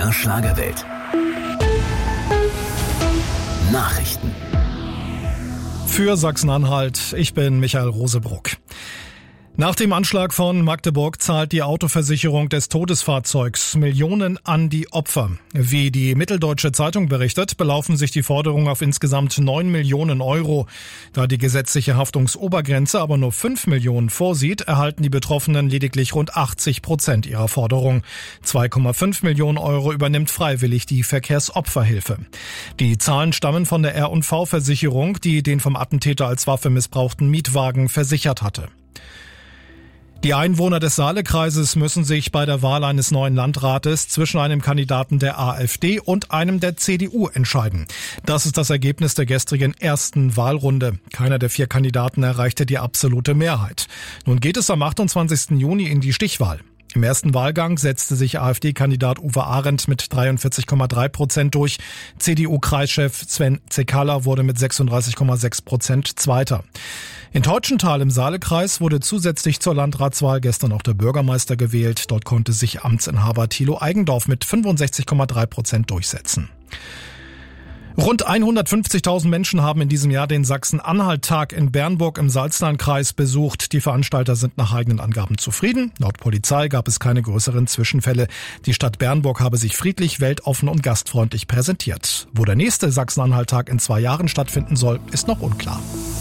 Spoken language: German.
MDR Schlagerwelt. Nachrichten. Für Sachsen-Anhalt, ich bin Michael Rosebruck. Nach dem Anschlag von Magdeburg zahlt die Autoversicherung des Todesfahrzeugs Millionen an die Opfer. Wie die Mitteldeutsche Zeitung berichtet, belaufen sich die Forderungen auf insgesamt 9 Millionen Euro. Da die gesetzliche Haftungsobergrenze aber nur 5 Millionen vorsieht, erhalten die Betroffenen lediglich rund 80% ihrer Forderung. 2,5 Millionen Euro übernimmt freiwillig die Verkehrsopferhilfe. Die Zahlen stammen von der R&V-Versicherung, die den vom Attentäter als Waffe missbrauchten Mietwagen versichert hatte. Die Einwohner des Saalekreises müssen sich bei der Wahl eines neuen Landrates zwischen einem Kandidaten der AfD und einem der CDU entscheiden. Das ist das Ergebnis der gestrigen ersten Wahlrunde. Keiner der 4 Kandidaten erreichte die absolute Mehrheit. Nun geht es am 28. Juni in die Stichwahl. Im ersten Wahlgang setzte sich AfD-Kandidat Uwe Arendt mit 43,3% durch. CDU-Kreischef Sven Cekala wurde mit 36,6% Zweiter. In Teutschenthal im Saalekreis wurde zusätzlich zur Landratswahl gestern auch der Bürgermeister gewählt. Dort konnte sich Amtsinhaber Thilo Eigendorf mit 65,3% durchsetzen. Rund 150.000 Menschen haben in diesem Jahr den Sachsen-Anhalt-Tag in Bernburg im Salzlandkreis besucht. Die Veranstalter sind nach eigenen Angaben zufrieden. Laut Polizei gab es keine größeren Zwischenfälle. Die Stadt Bernburg habe sich friedlich, weltoffen und gastfreundlich präsentiert. Wo der nächste Sachsen-Anhalt-Tag in 2 Jahren stattfinden soll, ist noch unklar.